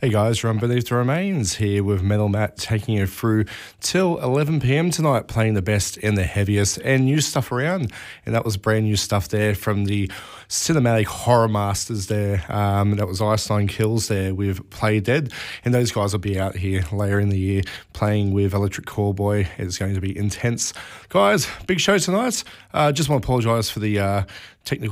Hey guys, from Beneath the Remains here with Metal Matt taking you through till 11 p.m. tonight, playing the best and the heaviest and new stuff around. And that was brand new stuff there from the Cinematic Horror Masters there. That was Ice Nine Kills there with Play Dead. And those guys will be out here later in the year playing with Electric Callboy. It's going to be intense. Guys, big show tonight. Just want to apologise for the technical